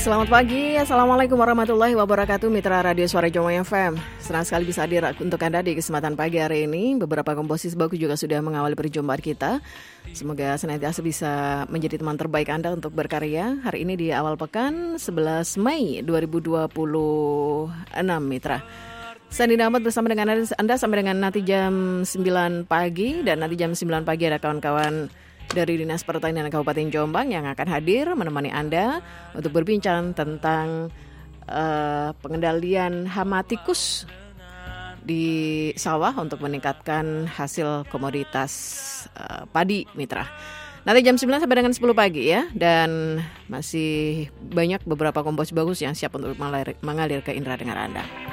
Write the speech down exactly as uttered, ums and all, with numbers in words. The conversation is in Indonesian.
Selamat pagi, Assalamualaikum warahmatullahi wabarakatuh. Mitra Radio Suara Jamai F M, senang sekali bisa hadir untuk Anda di kesempatan pagi hari ini. Beberapa komposisi bagus juga sudah mengawali perjumpaan kita. Semoga senantiasa bisa menjadi teman terbaik Anda untuk berkarya. Hari ini di awal pekan sebelas Mei dua ribu dua puluh enam, Mitra. Sandi Ahmad bersama dengan Anda sampai dengan nanti jam sembilan pagi. Dan nanti jam sembilan pagi ada kawan-kawan dari Dinas Pertanian Kabupaten Jombang yang akan hadir menemani Anda untuk berbincang tentang uh, pengendalian hama tikus di sawah untuk meningkatkan hasil komoditas uh, padi, Mitra. Nanti jam sembilan sampai dengan sepuluh pagi ya. Dan masih banyak beberapa komposisi bagus yang siap untuk mengalir, mengalir ke indera dengar Anda.